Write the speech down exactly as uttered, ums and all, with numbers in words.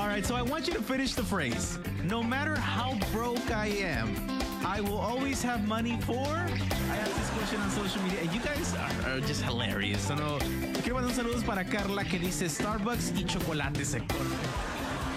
right, so I want you to finish the phrase. No matter how broke I am, I will always have money for... I asked this question on social media, and you guys are, are just hilarious. So no, quiero mandar saludos para Carla que dice Starbucks y chocolate seco.